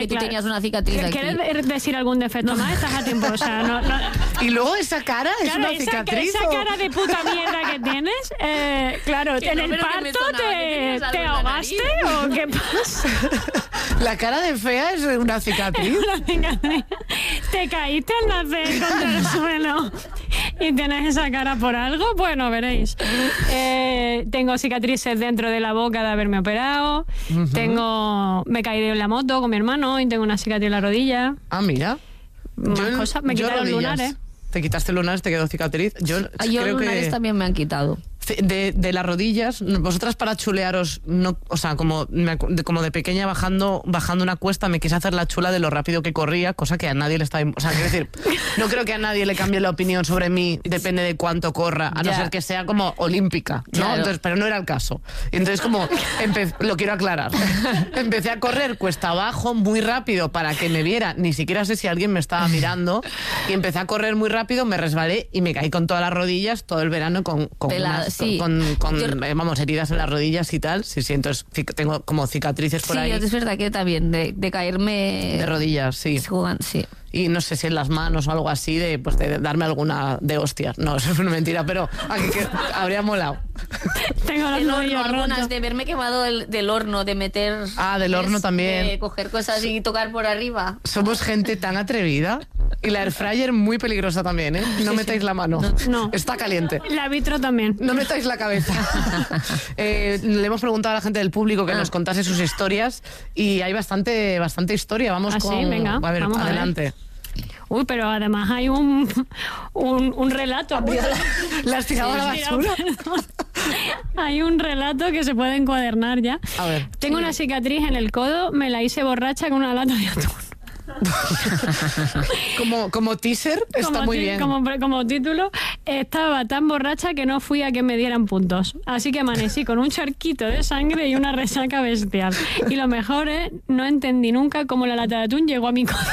que tú tenías una cicatriz aquí. ¿Quieres decir algún defecto más? Estás a tiempo, o sea, no. Y luego esa cara es una cicatriz. Esa cara de puta mierda que tienes, claro, en el parto te ahogaste o qué pasa. La cara de fea es una cicatriz. Te caíste al nacer contra el suelo y tienes esa cara por algo, bueno, veréis. Tengo cicatrices dentro de la boca de haberme operado. Me caí de la moto con mi hermano y tengo una cicatriz en la rodilla. Ah, mira. Más cosas. Me quitaron lunares. Te quitaste lunares, te quedó cicatriz. Yo creo lunares que también me han quitado. De las rodillas, vosotras para chulearos, no, o sea, como de pequeña bajando una cuesta me quise hacer la chula de lo rápido que corría, cosa que a nadie le estaba... O sea, quiero decir, no creo que a nadie le cambie la opinión sobre mí, depende de cuánto corra, a no ser que sea como olímpica, ¿no? Claro. Entonces, pero no era el caso. Y entonces como, lo quiero aclarar, empecé a correr cuesta abajo muy rápido para que me viera, ni siquiera sé si alguien me estaba mirando, y empecé a correr muy rápido, me resbalé y me caí con todas las rodillas todo el verano con heridas en las rodillas y tal. Sí, entonces tengo como cicatrices por ahí. Sí, es verdad que también, de caerme... De rodillas, sí. Sí. Y no sé si en las manos o algo así, de darme alguna de hostias. No, eso es una mentira, pero habría molado. Tengo las rodillas algunas rotas. de verme quemado del horno, de meter... del horno también. De coger cosas y tocar por arriba. Somos gente tan atrevida. Y la air fryer muy peligrosa también, ¿eh? No metáis la mano. No. Está caliente. La vitro también. No metáis la cabeza. Le hemos preguntado a la gente del público que nos contase sus historias y hay bastante historia. Vamos con... Sí, venga. A ver, vamos adelante. Uy, pero además hay un relato. ¿La has tirado a la basura? Hay un relato que se puede encuadernar ya. A ver. Tengo una cicatriz en el codo, me la hice borracha con una lata de atún. como teaser está muy bien. Como título, estaba tan borracha que no fui a que me dieran puntos. Así que amanecí con un charquito de sangre y una resaca bestial. Y lo mejor es, no entendí nunca cómo la lata de atún llegó a mi codo.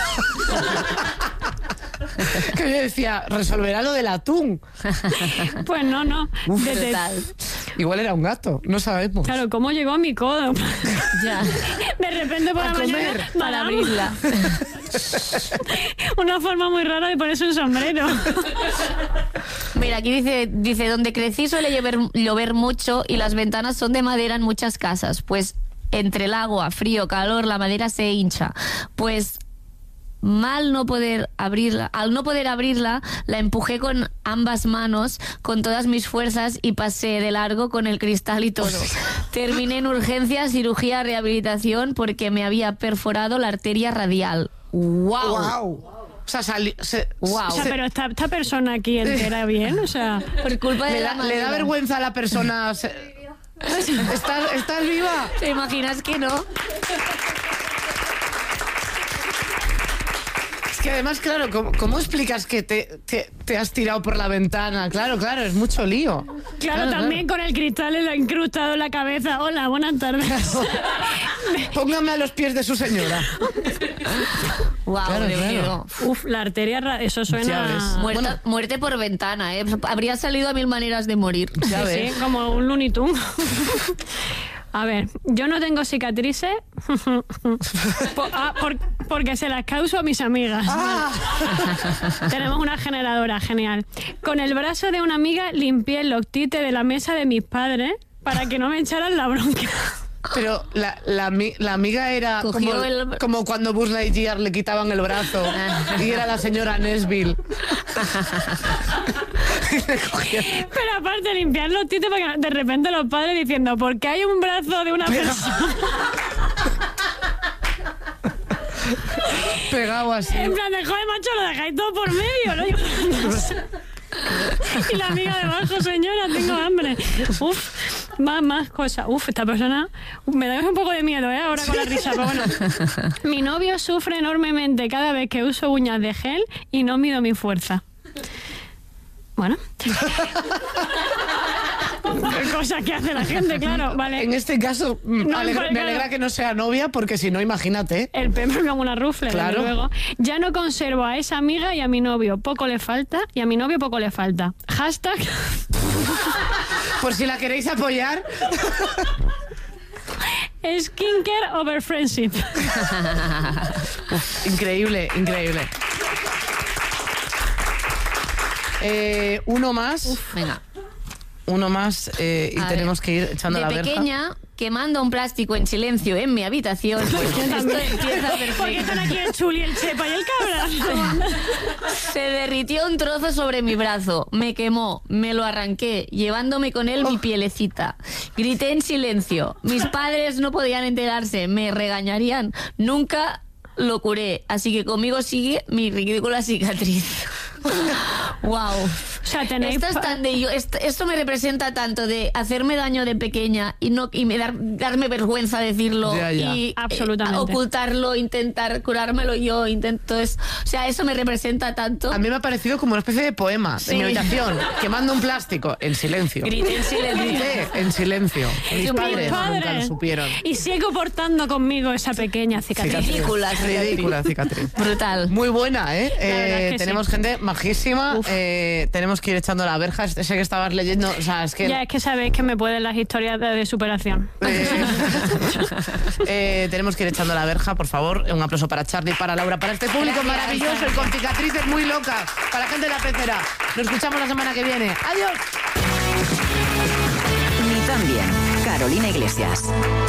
Que yo decía, resolverá lo del atún. Pues no. Igual era un gato, no sabemos. Claro, ¿cómo llegó a mi codo? Ya. De repente por la mañana para abrirla. Una forma muy rara de ponerse un sombrero. Mira, aquí dice donde crecí suele llover mucho y las ventanas son de madera en muchas casas. Pues entre el agua, frío, calor, la madera se hincha. Pues al no poder abrirla, la empujé con ambas manos, con todas mis fuerzas y pasé de largo con el cristal y todo. Terminé en urgencias, cirugía, rehabilitación porque me había perforado la arteria radial. ¡Wow! O sea, pero esta persona aquí entera bien, o sea, por culpa de le da vergüenza a la persona. ¿Estás viva? ¿Te imaginas que no? Es que además, claro, ¿cómo explicas que te has tirado por la ventana? Claro, es mucho lío. Claro, también con el cristal le ha incrustado en la cabeza. Hola, buenas tardes. Claro. Póngame a los pies de su señora. Wow, claro. Uf, la arteria, eso suena... Muerte por ventana, ¿eh? Habría salido a 1000 maneras de morir. Ya ves. Sí, como un Looney Tunes. A ver, yo no tengo cicatrices porque se las causo a mis amigas. Tenemos una generadora, genial. Con el brazo de una amiga limpié el loctite de la mesa de mis padres para que no me echaran la bronca. Pero la amiga era como cuando Buzz Lightyear le quitaban el brazo y era la señora Nesbill. Pero aparte limpiar los tites porque de repente los padres diciendo ¿por qué hay un brazo de una persona? Pegado así. En plan de joder, macho, lo dejáis todo por medio, ¿no? Y la amiga debajo, señora, tengo hambre. Uf, más cosas. Uf, esta persona me da un poco de miedo, ahora con la risa, pero bueno. Mi novio sufre enormemente cada vez que uso uñas de gel y no mido mi fuerza. Bueno. Cosas que hace la gente, claro, vale. En este caso, me alegra que no sea novia, porque si no, imagínate. El pepe como una rufle, claro. Luego. Ya no conservo a esa amiga y a mi novio poco le falta, y a mi novio poco le falta. Hashtag. Por si la queréis apoyar. Skincare over friendship. Increíble. Uno más. Venga. Uno más y A tenemos ver. que ir echando De la verja. pequeña, quemando un plástico en silencio en mi habitación. Pues esto empieza ¿Por qué perfecto. están aquí el Chuli, el Chepa y el Cabra? Se derritió un trozo sobre mi brazo, me quemó, me lo arranqué, llevándome con él mi pielecita. Grité en silencio. Mis padres no podían enterarse, me regañarían. Nunca lo curé, así que conmigo sigue mi ridícula cicatriz. Wow. O sea, tenéis... Esto es tan de yo, esto me representa tanto de hacerme daño de pequeña y darme vergüenza decirlo Ya. y Absolutamente. ocultarlo, intentar curármelo yo, o sea, eso me representa tanto. A mí me ha parecido como una especie de poema Sí. en mi habitación, quemando un plástico en silencio. Grité en silencio. Grité en silencio. Mis Mis padres padres. nunca lo supieron. Y sigo portando conmigo esa pequeña cicatriz. Ridícula cicatriz. Brutal. Muy buena, ¿eh? verdad es que Tenemos sí. gente majísima. Tenemos que ir echando la verja. Sé que estabas leyendo. O sea, es que. Ya es que sabéis que me pueden las historias de superación. Tenemos que ir echando la verja, por favor. Un aplauso para Charlie, para Laura, para este público Gracias. maravilloso y con cicatrices muy locas. Para la gente de la pecera. Nos escuchamos la semana que viene. ¡Adiós! Ni tan bien. Carolina Iglesias.